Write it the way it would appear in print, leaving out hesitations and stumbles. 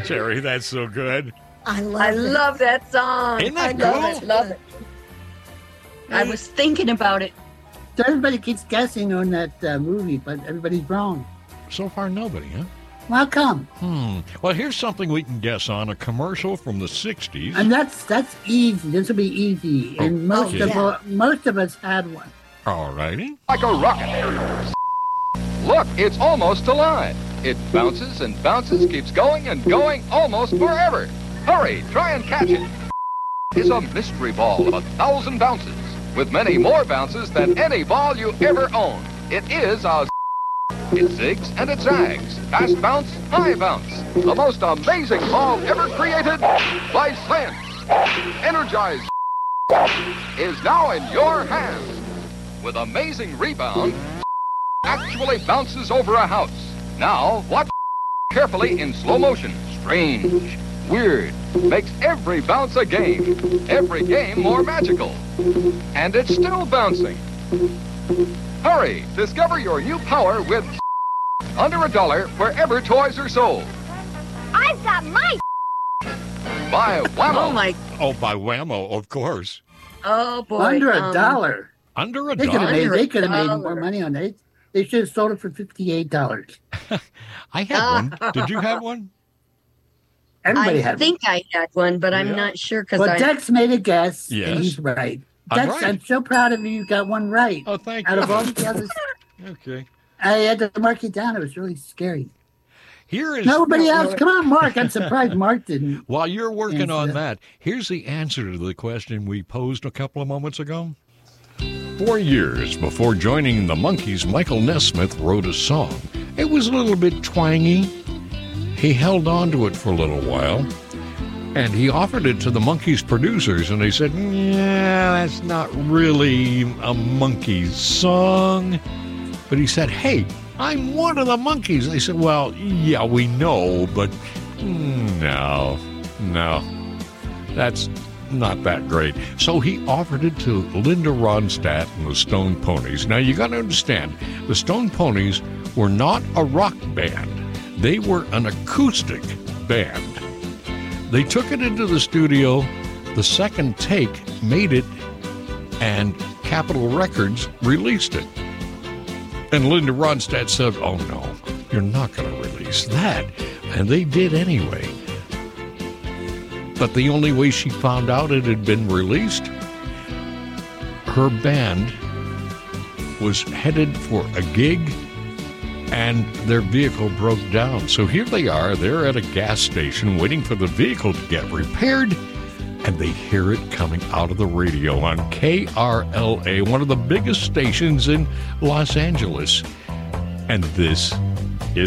Terry, that's so good. I love that song. Isn't that Love it. I was thinking about it. So everybody keeps guessing on that movie, but everybody's wrong. So far, nobody, huh? Well, how come? Well, here's something we can guess on. A commercial from the 60s. And that's easy. This will be easy. And most of us had one. All righty. Like a rocket. Look, it's almost alive. It bounces and bounces, keeps going and going almost forever. Hurry, try and catch it. It's a mystery ball of 1,000 bounces, with many more bounces than any ball you ever owned. It is a It zigs and it zags. Fast bounce, high bounce. The most amazing ball ever created by science. Energized is now in your hands. With amazing rebound, actually bounces over a house. Now, watch carefully in slow motion. Strange, weird, makes every bounce a game. Every game more magical. And it's still bouncing. Hurry, discover your new power with under $1 wherever toys are sold. I've got my By Whammo. By Whammo, of course. Oh, boy. Under $1. Under $1? They could have made more money on it. They should have sold it for $58. I had one. Did you have one? Everybody had one. I think I had one, but I'm not sure. Well, Dex made a guess, Yes. and he's right. I'm Dex, right. I'm so proud of you. You got one right. Oh, thank Out you. of all the others, Okay. I had to mark it down. It was really scary. Here is Nobody else. Come on, Mark. I'm surprised Mark didn't. While you're working answer on that. that, here's the answer to the question we posed a couple of moments ago. 4 years before joining the Monkees, Michael Nesmith wrote a song. It was a little bit twangy. He held on to it for a little while, and he offered it to the Monkees producers, and they said, yeah, that's not really a Monkees song. But he said, hey, I'm one of the Monkees. They said, well, yeah, we know, but no, that's not that great. So he offered it to Linda Ronstadt and the Stone Ponies. Now, you got to understand, the Stone Ponies were not a rock band. They were an acoustic band. They took it into the studio. The second take made it, and Capitol Records released it. And Linda Ronstadt said, oh, no, you're not going to release that. And they did anyway. But the only way she found out it had been released, her band was headed for a gig and their vehicle broke down. So here they are, they're at a gas station waiting for the vehicle to get repaired, and they hear it coming out of the radio on KRLA, one of the biggest stations in Los Angeles. And this